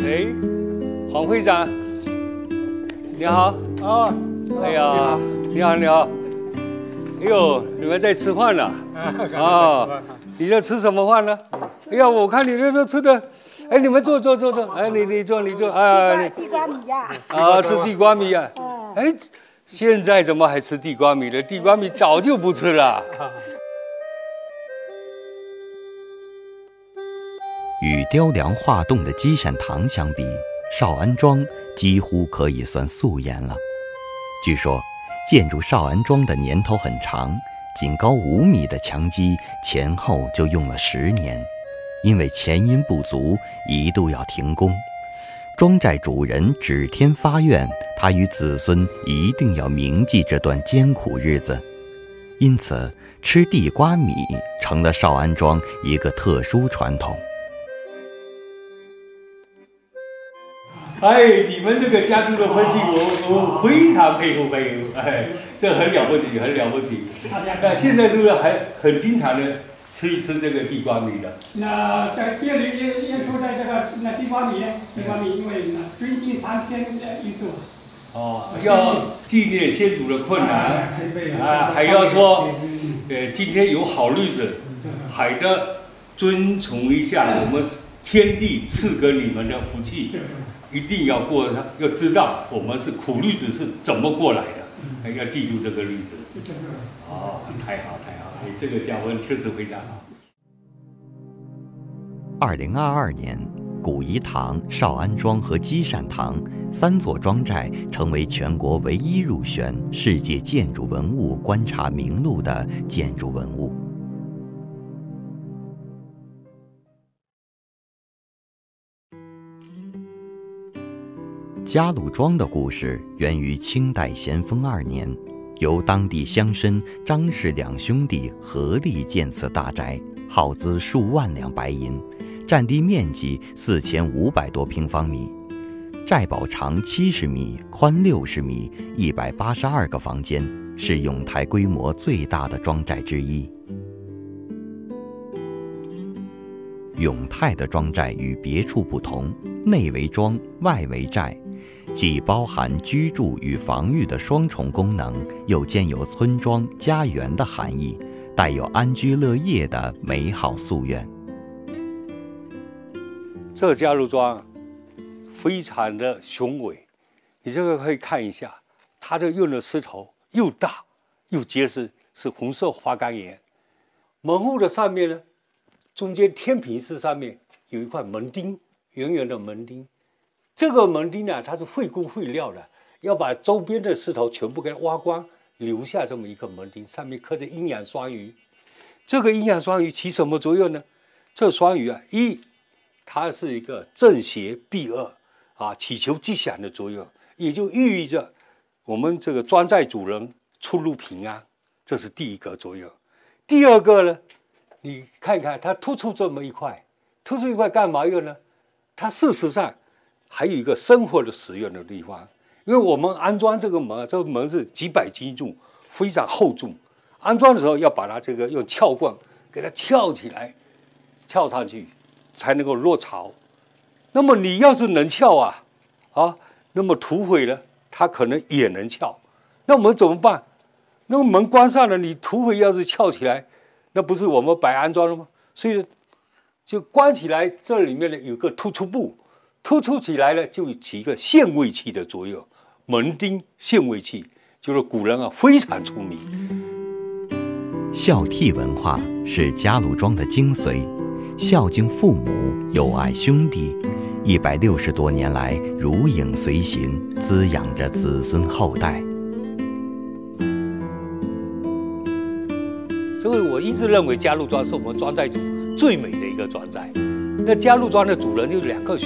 哎，黄会长，你好。 哦， 哎呀，你好，你好。哎呦，你们在吃饭呢？啊，你在吃什么饭呢？哎呀，我看你这吃的，哎，你们坐。哎，你坐。啊， 地瓜米呀。 啊，吃地瓜米啊。哎，现在怎么还吃地瓜米了？地瓜米早就不吃了。 与雕梁画栋的积善堂相比，少安庄几乎可以算素颜了。据说，建筑少安庄的年头很长，仅高5米的墙基前后就用了10年，因为前因不足，一度要停工。庄寨主人指天发愿，他与子孙一定要铭记这段艰苦日子，因此吃地瓜米成了少安庄一个特殊传统。 哎，你们这个家族的分析，我非常佩服。哎，这很了不起，很了不起。那现在是不是还很经常的吃一吃这个地瓜米的？ 那在店里也说在这个地瓜米，因为尊敬苍天的意思。 哦，要纪念先祖的困难啊，还要说，今天有好日子，还得遵从一下我们天地赐给你们的福气。一定要过上，要知道我们是苦日子是怎么过来的，要记住这个日子。哦，太好，哎，这个教文确实非常好。 2022年，古颐堂、少安庄和积善堂3座庄寨成为全国唯一入选世界建筑文物观察名录的建筑文物。嘉禄庄的故事源于清代咸丰2年，由当地乡绅张氏2兄弟合力建此大宅，耗资数万两白银，占地面积4500多平方米，寨堡长70米，宽60米，182个房间，是永泰规模最大的庄寨之一。永泰的庄寨与别处不同，内为庄，外为寨，既包含居住与防御的双重功能，又兼有村庄、家园的含义，带有安居乐业的美好夙愿。 这嘉禄庄非常的雄伟，你这个可以看一下，它这用的石头又大又结实，是红色花岗岩。门户的上面呢，中间天平式上面有一块门钉，圆圆的门钉。这个门钉呢，它是费工费料的，要把周边的石头全部给它挖光，留下这么一个门钉，上面刻着阴阳双鱼。这个阴阳双鱼起什么作用呢？这双鱼啊，它是一个正邪避恶啊，祈求吉祥的作用，也就寓意着我们这个庄寨主人出入平安，这是第一个作用。第二个呢，你看看它突出这么一块，突出一块干嘛用呢？它事实上还有一个生活的使用的地方，因为我们安装这个门，这个门是几百斤重，非常厚重。安装的时候要把它这个用撬棍给它撬起来，撬上去才能够落槽。那么你要是能撬那么土匪呢，它可能也能撬。那我们怎么办？那个门关上了，你土匪要是撬起来，那不是我们白安装了吗？所以就关起来，这里面呢有个突出部。突出起来呢，就起一个限位器的作用，门钉限位器，就是古人非常出名。 孝悌文化是嘉禄庄的精髓，孝敬父母，友爱兄弟，160多年来如影随形，滋养着子孙后代。 所以我一直认为嘉禄庄是我们庄寨主最美的一个庄寨。那嘉禄庄的主人就是2个